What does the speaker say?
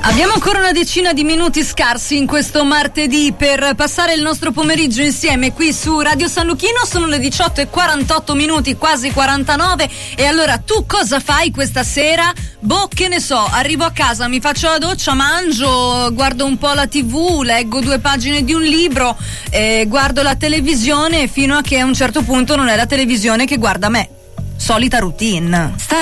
Abbiamo ancora una decina di minuti scarsi in questo martedì per passare il nostro pomeriggio insieme qui su Radio San Luchino. Sono le 18:48 minuti, quasi 49. E allora tu cosa fai questa sera? Boh, che ne so, arrivo a casa, mi faccio la doccia, mangio, guardo un po' la TV, leggo 2 pagine di un libro, guardo la televisione fino a che a un certo punto non è la televisione che guarda me. Solita routine.